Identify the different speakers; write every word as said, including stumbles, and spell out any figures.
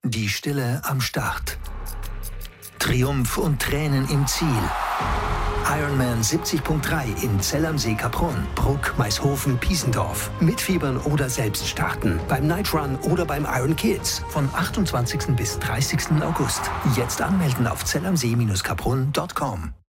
Speaker 1: Die Stille am Start. Triumph und Tränen im Ziel. Ironman siebzig Punkt drei in Zell am See Kaprun, Bruck, Maishofen, Piesendorf. Mitfiebern oder selbst starten. Beim Night Run oder beim Iron Kids. Von achtundzwanzigsten bis dreißigsten August. Jetzt anmelden auf zell am see Kaprun Punkt com.